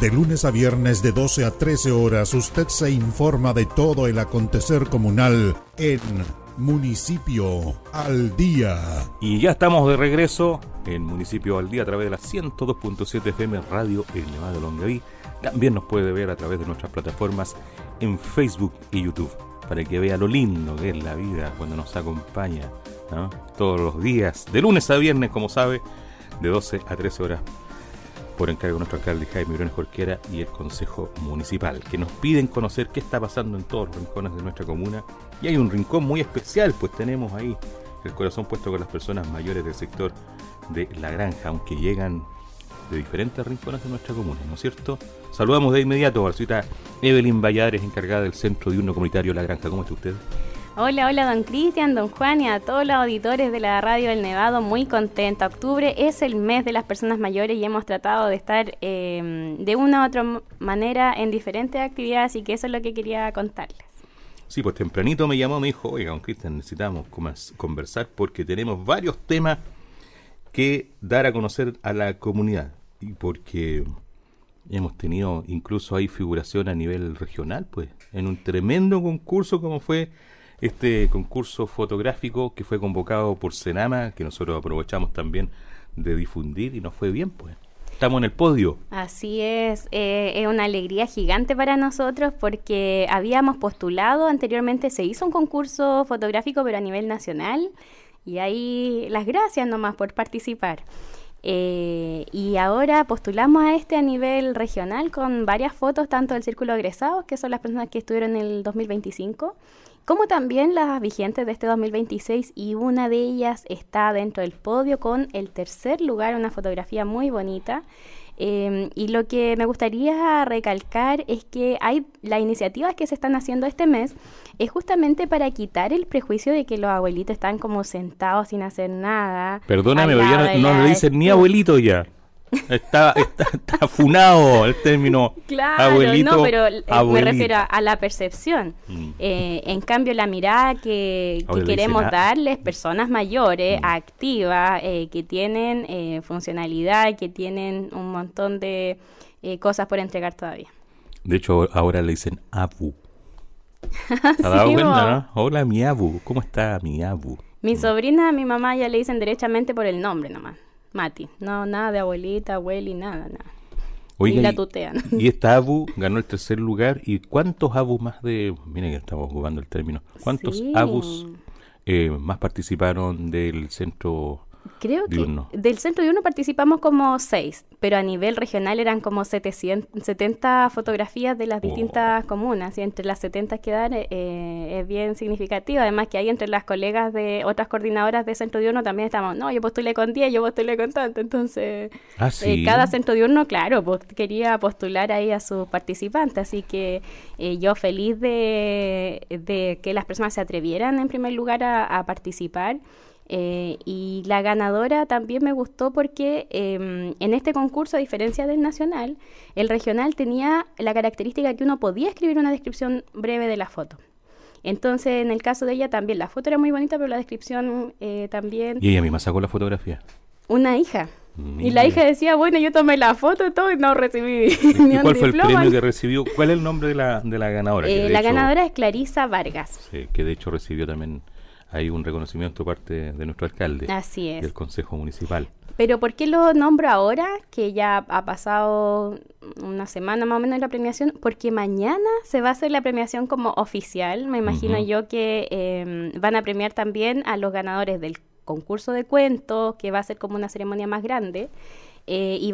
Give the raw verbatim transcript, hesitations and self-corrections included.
De lunes a viernes de doce a trece horas, usted se informa de todo el acontecer comunal en Municipio al Día. Y ya estamos de regreso en Municipio al Día a través de la ciento dos punto siete F M Radio El Nevado de Longaví. También nos puede ver a través de nuestras plataformas en Facebook y YouTube, para que vea lo lindo que es la vida cuando nos acompaña, ¿no? Todos los días, de lunes a viernes, como sabe, de doce a trece horas, por encargo de nuestro alcalde Jaime Briones Jorquera y el Consejo Municipal, que nos piden conocer qué está pasando en todos los rincones de nuestra comuna. Y hay un rincón muy especial, pues tenemos ahí el corazón puesto con las personas mayores del sector de La Granja, aunque llegan de diferentes rincones de nuestra comuna, ¿no es cierto? Saludamos de inmediato a la señorita Evelyn Valladares, encargada del Centro Diurno Comunitario La Granja. ¿Cómo está usted? Hola, hola don Cristian, don Juan y a todos los auditores de la Radio del Nevado, muy contenta. Octubre es el mes de las personas mayores y hemos tratado de estar eh, de una u otra manera en diferentes actividades, y que eso es lo que quería contarles. Sí, pues tempranito me llamó, me dijo, oiga don Cristian, necesitamos conversar porque tenemos varios temas que dar a conocer a la comunidad, y porque hemos tenido incluso ahí figuración a nivel regional, pues, en un tremendo concurso como fue este concurso fotográfico que fue convocado por Senama, que nosotros aprovechamos también de difundir y nos fue bien, pues. Estamos en el podio. Así es, eh, es una alegría gigante para nosotros porque habíamos postulado anteriormente, se hizo un concurso fotográfico pero a nivel nacional, y ahí las gracias nomás por participar. Eh, y ahora postulamos a este a nivel regional con varias fotos, tanto del Círculo de Egresados, que son las personas que estuvieron en el dos mil veinticinco, como también las vigentes de este dos mil veintiséis, y una de ellas está dentro del podio con el tercer lugar, una fotografía muy bonita. Eh, y lo que me gustaría recalcar es que hay las iniciativas que se están haciendo este mes es justamente para quitar el prejuicio de que los abuelitos están como sentados sin hacer nada. Perdóname, pero ya no, no le dicen ni abuelito ya. Está, está, está funado el término claro, abuelito. No, pero eh, me refiero a, abuelita. a la percepción. Mm. Eh, en cambio, la mirada que, que queremos dicen, ah, darles, personas mayores, mm. activas, eh, que tienen eh, funcionalidad, que tienen un montón de eh, cosas por entregar todavía. De hecho, ahora le dicen abu. ¿Te has dado Sí, cuenta, bo. no? Hola, mi abu. ¿Cómo está mi abu? Mi Mm. sobrina, a mi mamá ya le dicen derechamente por el nombre nomás. Mati. No, nada de abuelita, abueli, nada, nada. Oiga, y la y- tutean. Y esta abu ganó el tercer lugar. ¿Y cuántos abus más de...? Miren que estamos jugando el término. ¿Cuántos Sí. abus eh, más participaron del centro Creo que diurno? del centro diurno participamos como seis, pero a nivel regional eran como setecientas, setenta fotografías de las Oh. distintas comunas, y entre las setenta que dan eh, es bien significativo. Además que hay entre las colegas de otras coordinadoras de centro diurno también estamos, no, yo postulé con diez, yo postulé con tanto, entonces Ah, sí. eh, cada centro diurno, claro, pues, quería postular ahí a sus participantes, así que eh, yo feliz de, de que las personas se atrevieran en primer lugar a, a participar. Eh, y la ganadora también me gustó porque eh, en este concurso, a diferencia del nacional, el regional tenía la característica que uno podía escribir una descripción breve de la foto. Entonces, en el caso de ella también, la foto era muy bonita, pero la descripción eh, también, Y ella misma sacó la fotografía. una hija. Y Mira. la hija decía, bueno, yo tomé la foto y todo y no recibí ¿Y ni un cuál fue el diploma. premio que recibió? ¿Cuál es el nombre de la, de la ganadora? Que Eh, de la hecho- ganadora es Clarisa Vargas. Sí, que de hecho recibió también ahí un reconocimiento por parte de nuestro alcalde Así es. del Consejo Municipal. Pero ¿por qué lo nombro ahora? Que ya ha pasado una semana más o menos la premiación. Porque mañana se va a hacer la premiación como oficial. Me imagino Ujú. yo que eh, van a premiar también a los ganadores del concurso de cuentos, que va a ser como una ceremonia más grande. Eh, y